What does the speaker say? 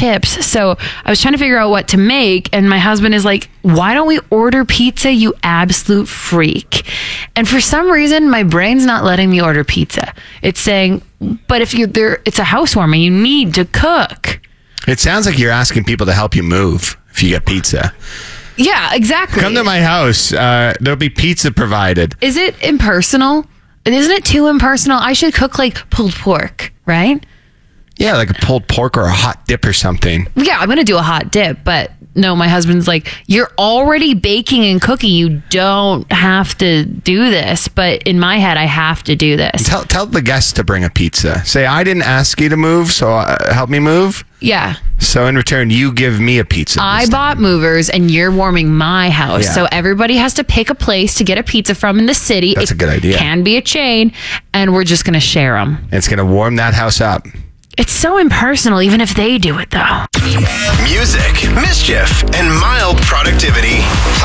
chips. So I was trying to figure out what to make. And my husband is like, why don't we order pizza, you absolute freak? And for some reason, my brain's not letting me order pizza. It's saying, but if you're there, it's a housewarming. You need to cook. It sounds like you're asking people to help you move if you get pizza. Yeah, exactly. Come to my house. There'll be pizza provided. Is it impersonal? Isn't it too impersonal? I should cook like pulled pork, right? Yeah, like a pulled pork or a hot dip or something. Yeah, I'm going to do a hot dip, but no, my husband's like, you're already baking and cooking. You don't have to do this. But in my head, I have to do this. Tell the guests to bring a pizza. Say, I didn't ask you to move, so help me move. Yeah. So in return, you give me a pizza. I bought movers and you're warming my house. Yeah. So everybody has to pick a place to get a pizza from in the city. That's a good idea. It can be a chain and we're just going to share them. It's going to warm that house up. It's so impersonal, even if they do it, though. Music, mischief, and mild productivity.